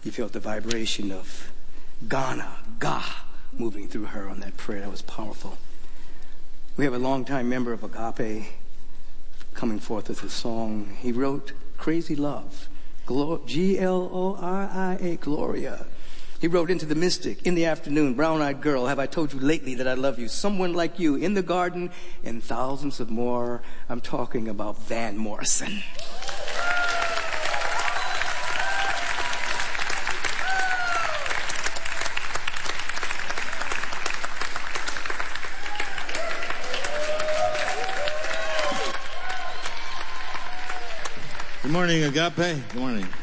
You felt the vibration of Ghana, Ga, moving through her on that prayer. That was powerful. We have a longtime member of Agape coming forth with a song. He wrote Crazy Love, Gloria, Gloria. He wrote Into the Mystic, In the Afternoon, Brown-Eyed Girl, Have I Told You Lately That I Love You, Someone Like You, In the Garden, and thousands of more. I'm talking about Van Morrison. Good morning, Agape. Good morning.